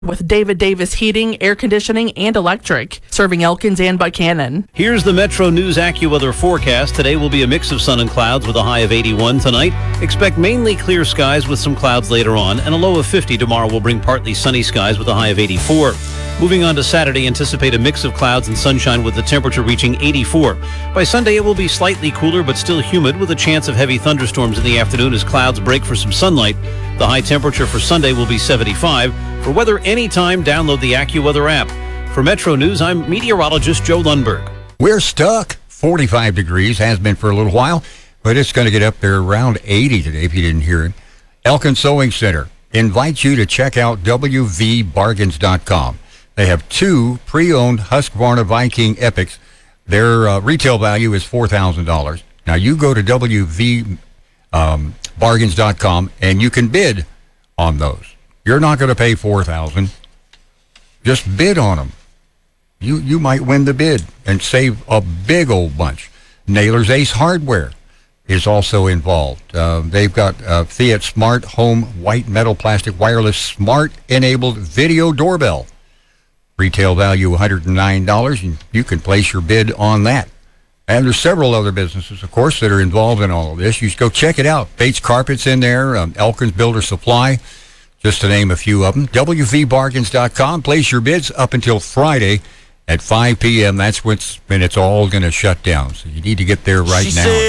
with David Davis Heating, Air Conditioning, and Electric, serving Elkins and Buchanan. Here's the Metro News AccuWeather forecast. Today will be a mix of sun and clouds with a high of 81 tonight. Expect mainly clear skies with some clouds later on, and a low of 50 tomorrow will bring partly sunny skies with a high of 84. Moving on to Saturday, anticipate a mix of clouds and sunshine with the temperature reaching 84. By Sunday, it will be slightly cooler but still humid with a chance of heavy thunderstorms in the afternoon as clouds break for some sunlight. The high temperature for Sunday will be 75. For weather anytime, download the AccuWeather app. For Metro News, I'm meteorologist Joe Lundberg. We're stuck. 45 degrees, has been for a little while, but it's going to get up there around 80 today if you didn't hear it. Elkins Sewing Center invites you to check out WVBargains.com. They have two pre-owned Husqvarna Viking Epics. Their retail value is $4,000. Now, you go to WVBargains.com and you can bid on those. You're not going to pay $4,000. Just bid on them. You might win the bid and save a big old bunch. Naylor's Ace Hardware is also involved. They've got Fiat Smart Home White Metal Plastic Wireless Smart-Enabled Video Doorbell. Retail value $109, and you can place your bid on that. And there's several other businesses, of course, that are involved in all of this. You should go check it out. Bates Carpet's in there, Elkins Builder Supply, just to name a few of them. WVBargains.com. Place your bids up until Friday at 5 p.m. That's when it's all going to shut down. So you need to get there right now.